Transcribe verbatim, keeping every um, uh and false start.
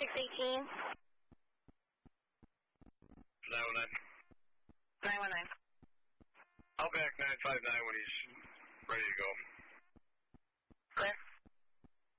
six eighteen. nine one nine. nine one nine. I'll back nine five nine when he's ready to go.